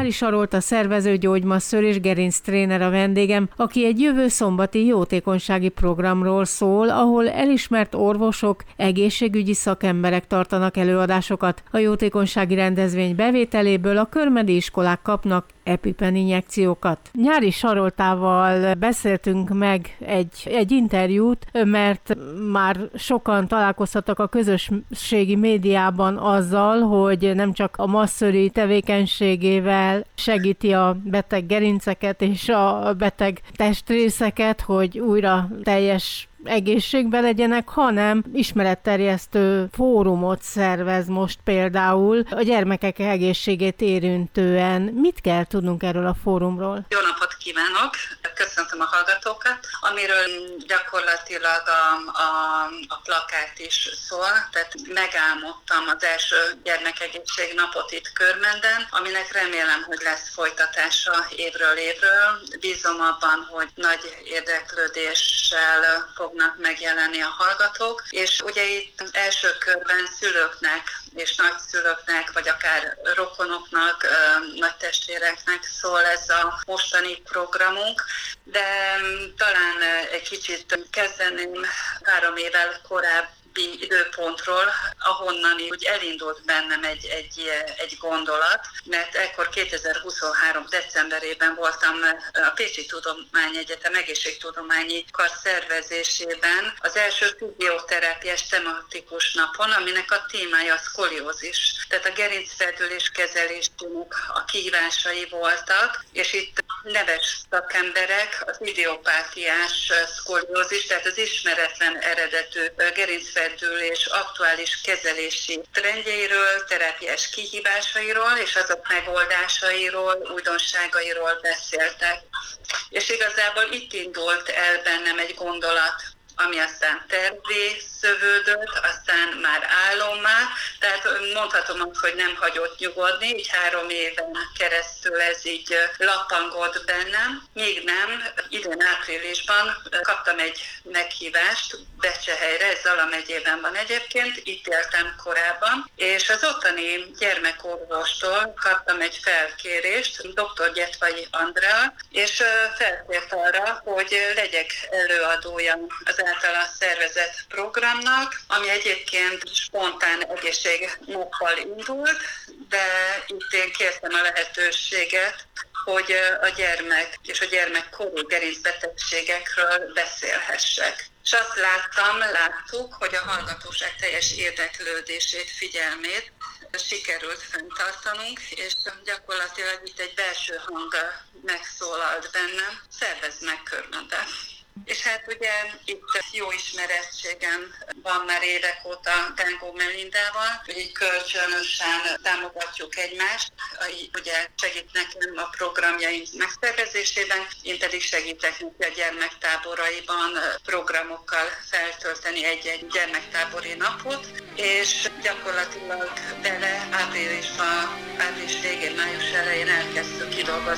Nyári Sarolta szervező, gyógymasször és gerinctréner a vendégem, aki egy jövő szombati jótékonysági programról szól, ahol elismert orvosok, egészségügyi szakemberek tartanak előadásokat. A jótékonysági rendezvény bevételéből a körmedi iskolák kapnak EpiPen injekciókat. Nyári Saroltával beszéltünk meg egy interjút, mert már sokan találkoztattak a közösségi médiában azzal, hogy nem csak a masszöri tevékenységével segíti a beteg gerinceket és a beteg testrészeket, hogy újra teljes egészségben legyenek, hanem ismeretterjesztő fórumot szervez most például a gyermekek egészségét érintően. Mit kell tudnunk erről a fórumról? Jó napot kívánok! Köszöntöm a hallgatókat, amiről gyakorlatilag a plakát is szól, tehát megálmodtam az első gyermekegészség napot itt Körmenden, aminek remélem, hogy lesz folytatása évről évről. Bízom abban, hogy nagy érdeklődéssel fognak megjelenni a hallgatók, és ugye itt első körben szülőknek és nagyszülőknek, vagy akár rokonoknak, nagy testvéreknek szól ez a mostani programunk, de talán egy kicsit kezdeném 3 évvel korábban időpontról, ahonnan úgy elindult bennem egy gondolat, mert ekkor 2023. decemberében voltam a Pécsi Tudományegyetem egészségtudományi kar szervezésében az első fizioterápiás tematikus napon, aminek a témája a szkoliózis. Tehát a gerincfeldülés kezelésének a kihívásai voltak, és itt neves szakemberek az idiopátiás szkoliózis, tehát az ismeretlen eredetű gerincfeldülés aktuális kezelési trendjeiről, terápiás kihívásairól és azok megoldásairól, újdonságairól beszéltek. És igazából itt indult el bennem egy gondolat, ami aztán tervé szövődött, aztán már álommá, tehát mondhatom azt, hogy nem hagyott nyugodni, így 3 éven keresztül ez így lappangott bennem, míg nem, idén áprilisban kaptam egy meghívást Becsehelyre, ez Zala megyében van egyébként, itt éltem korábban, és az ottani gyermekorvostól kaptam egy felkérést, dr. Gyetvai Andrea, és felkért arra, hogy legyek előadója az általa szervezett programnak, ami egyébként spontán egészségnappal indult, de itt én kértem a lehetőséget, hogy a gyermek és a gyermekkorú gerincbetegségekről beszélhessek. És azt láttuk, hogy a hallgatóság teljes érdeklődését, figyelmét sikerült fenntartanunk, és gyakorlatilag itt egy belső hang megszólalt bennem, szervezd meg Körmenden. És hát ugye itt jó ismerettségem van már évek óta Dengó Melindával, hogy így kölcsönösen támogatjuk egymást, ugye segít nekem a programjaim megszervezésében, én pedig segítek neki a gyermektáboraiban programokkal feltölteni egy-egy gyermektábori napot, és gyakorlatilag április végén, május elején elkezdtük kidolgozni